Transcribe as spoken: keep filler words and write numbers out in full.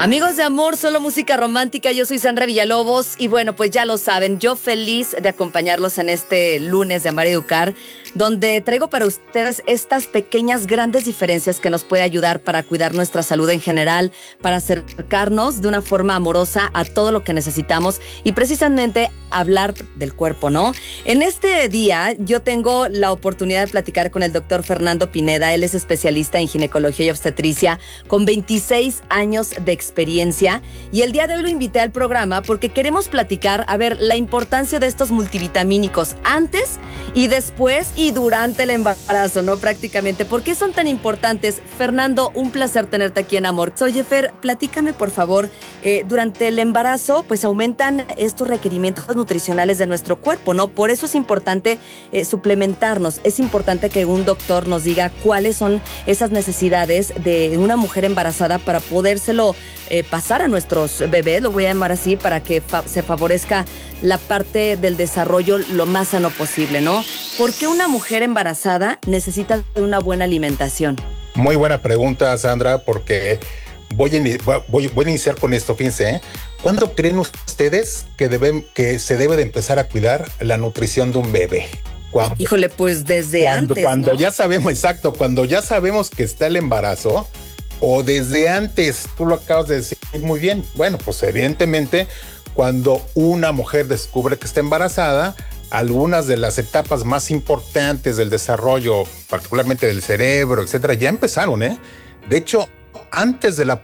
Amigos de amor, solo música romántica, yo soy Sandra Villalobos y bueno, pues ya lo saben, yo feliz de acompañarlos en este lunes de Amar y Educar, donde traigo para ustedes estas pequeñas, grandes diferencias que nos puede ayudar para cuidar nuestra salud en general, para acercarnos de una forma amorosa a todo lo que necesitamos y precisamente hablar del cuerpo, ¿no? En este día yo tengo la oportunidad de platicar con el doctor Fernando Pineda. Él es especialista en ginecología y obstetricia con veintiséis años de experiencia y el día de hoy lo invité al programa porque queremos platicar, a ver, la importancia de estos multivitamínicos antes y después y durante el embarazo, ¿no? Prácticamente. ¿Por qué son tan importantes? Fernando, un placer tenerte aquí en Amor. Oye, Fer, platícame, por favor, eh, durante el embarazo, pues aumentan estos requerimientos nutricionales de nuestro cuerpo, ¿no? Por eso es importante eh, suplementarnos. Es importante que un doctor nos diga cuáles son esas necesidades de una mujer embarazada para podérselo eh, pasar a nuestros bebés, lo voy a llamar así, para que fa- se favorezca la parte del desarrollo lo más sano posible, ¿no? ¿Por qué una mujer embarazada necesita de una buena alimentación? Muy buena pregunta, Sandra, porque voy a, voy, voy a iniciar con esto, fíjense, ¿eh? ¿Cuándo creen ustedes que, deben, que se debe de empezar a cuidar la nutrición de un bebé? ¿Cuándo? Híjole, pues desde cuando, antes, Cuando ¿no? ya sabemos, exacto, cuando ya sabemos que está el embarazo, o desde antes, tú lo acabas de decir muy bien. Bueno, pues evidentemente, cuando una mujer descubre que está embarazada, algunas de las etapas más importantes del desarrollo, particularmente del cerebro, etcétera, ya empezaron, ¿eh? De hecho, antes de la